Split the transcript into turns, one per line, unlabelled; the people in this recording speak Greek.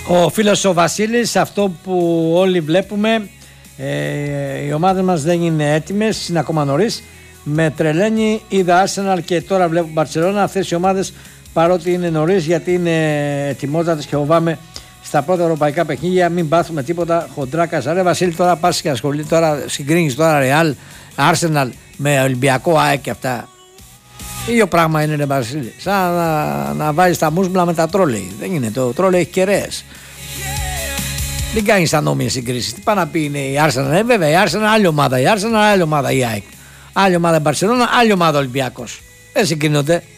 Ο φίλος ο Βασίλης, αυτό που όλοι βλέπουμε, οι ομάδες μας δεν είναι έτοιμες, είναι ακόμα νωρίς. Με τρελαίνει, είδα Arsenal και τώρα βλέπω Barcelona. Αυτές οι ομάδες, παρότι είναι νωρίς, γιατί είναι ετοιμότατες και φοβάμαι στα πρώτα ευρωπαϊκά παιχνίδια μην πάθουμε τίποτα χοντρά καζαρέ. Βασίλη, τώρα πας και ασχολεί, τώρα συγκρίνεις τώρα Real, Arsenal με Ολυμπιακό, ΑΕΚ και αυτά. Ίδιο πράγμα είναι, ρε Βασίλη. Σαν να βάζεις τα μούσμπλα με τα τρόλεϊ. Δεν είναι, το τρόλεϊ έχει κεραίες. Δεν κάνεις ανώμοιες συγκρίσεις. Τι πάει να πει είναι η Arsenal? Βέβαια, η Arsenal άλλη ομάδα, η Arsenal άλλη ομάδα, η ΑΕΚ. Άλλη ομάδα η Barcelona, άλλη ομάδα Ολυμπιακός. Δεν συγκρίνονται.